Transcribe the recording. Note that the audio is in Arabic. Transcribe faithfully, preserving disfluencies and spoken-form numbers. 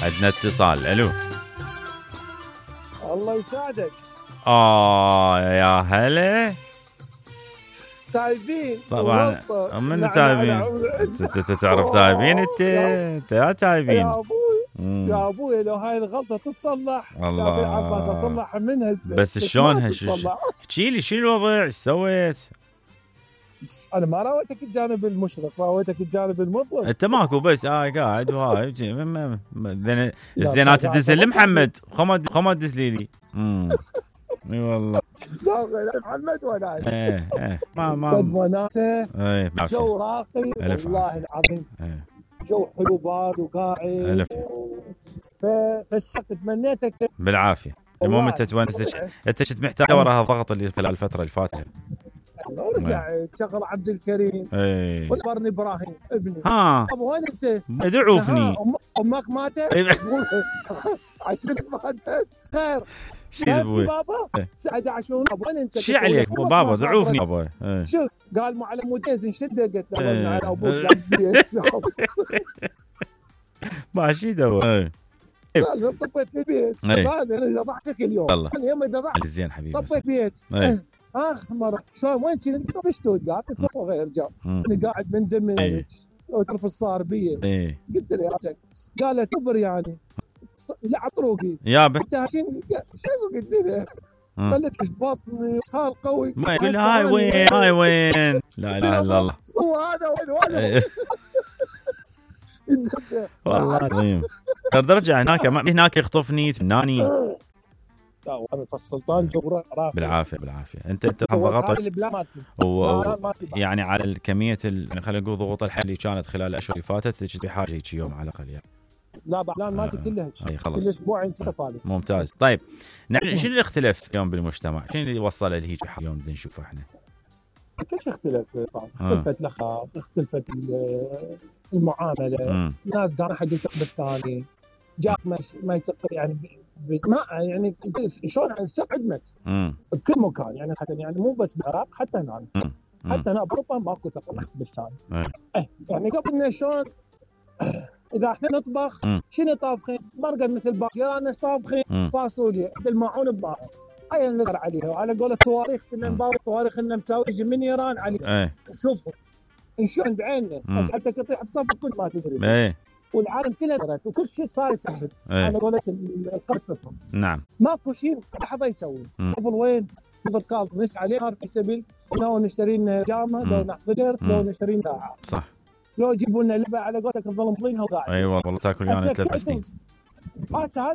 عندنا اتصال. الو الله يساعدك. اه يا هلا. تايبين طبعا من تايبين؟ انت تعرف تايبين؟ انت انت يا تايبين يا ابوي. يا ابوي لو هاي الغلطه تصلح الله يا عباس اصلح منها. بس شلون احكي لي شو الوضع؟ ايش سويت؟ انا ما راويتك الجانب المشرق، راويتك الجانب المظلم. انت ماكو بس اه قاعد وهاي الزينات تدز لمحمد خمد خمد دز لي. امم اي والله لا محمد ولا ايه ايه ما ما قد وناسه. ايه جو راقي والله العظيم. ايه جو حلو بارد وقاعد. فالشق تمنيتك بالعافيه. المهم انت تونس. انت كنت محتاج وراها ضغط اللي خلال الفتره اللي فاتت. ورجع تشغل عبد الكريم ايه وبرني ابراهيم ابني. ها ابو وين انت؟ ادعوفني. امك ماتت؟ عشان ماتت خير. شو بابا سعد عشون ابو وين انت؟ شو عليك بابا دعوفني بابا. شو قال مو على موديز نشده. قلت له ايه. على ابوك ماشي دوا. لا طبيت في بيت. انا ضحكك اليوم والله. انا يوم اذا ضحك زين حبيبي. طبيت بيت اخ مره شلون وين كنت بشتود قاعد تتوقع غير جاب. انا قاعد من دمي وتعرف الصار بي. ايه. قلت له يا قال له كبر يعني لا عطروقي يابا انت شنو قلت له؟ قال لك ايش بطني صار قوي. ما يقول هاي وين هاي وين. لا اله الا الله. هو هذا وين وين والله العظيم. ترجع هناك هناك يخطفني تمناني. لا انا السلطان جبران بالعافيه بالعافيه. انت انت ضغطت و... يعني على الكميه ال... خلينا نقول ضغوط الحياه اللي كانت خلال الاشهر اللي فاتت تجي بحاجه هيك يوم على الاقل يعني. لا بعدين مالتي كلها اي خلص كل اسبوعين تفعل. ممتاز. طيب نحن شنو اللي اختلف اليوم بالمجتمع؟ شنو اللي وصل لهيك اليوم بدنا نشوفه احنا؟ كل شيء اختلف طبعا. اختلفت الاخلاق، اختلفت المعامله. الناس قام احد يثق بالثاني. جاء ما يثق يعني ما يعني شلون يعني الثقه عدمت بكل مكان يعني حتى يعني مو بس بالعراق حتى هنا. حتى هنا باوروبا ماكو ثقه بالثاني. اه يعني قبلنا شلون اذا احنا نطبخ شنو طابخين؟ مرقه مثل باكر انا طابخين فاصوليا الماعون بباعه. هاي نقدر عليها وعلى قول الصواريخ كنا نباوع صواريخ لنا مسوي من ايران علي. شوفوا نشوف بعيننا بس حتى تطيح بصف كل ما تدري. ايه والعالم كله درت وكل شيء صار يسهل. ايه. على قولة القرض تصل. نعم ماكو شيء لحظه يسوي. قبل وين قبل كاظ نس عليه في سبيل لو نشتري لنا جامه لو نحضر لو نشتري ساعه صح. لو يجيبوا لنا لبه على قولتك نظل مضينها وقاعد. اي والله تاكل يعني ثلاث سنين.